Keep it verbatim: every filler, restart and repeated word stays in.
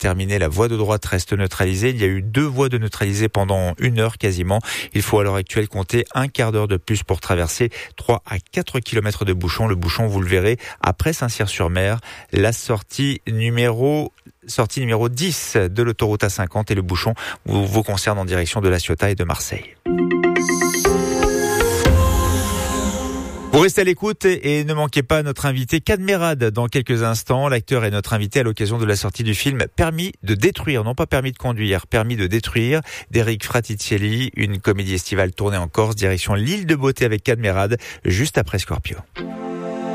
terminé, la voie de droite reste neutralisée. Il y a eu deux voies de neutralisées pendant une heure quasiment. Il faut à l'heure actuelle compter un quart d'heure de plus pour traverser trois à quatre kilomètres de bouchon. Le bouchon, vous le verrez, après Saint-Cyr-sur-Mer, la sortie numéro sortie numéro dix de l'autoroute A cinquante, et le bouchon vous, vous concerne en direction de La Ciotat et de Marseille. Vous restez à l'écoute et ne manquez pas notre invité Kad Merad dans quelques instants. L'acteur est notre invité à l'occasion de la sortie du film Permis de détruire, non pas permis de conduire, Permis de détruire d'Eric Fraticelli, une comédie estivale tournée en Corse, direction l'île de Beauté avec Kad Merad, juste après Scorpio.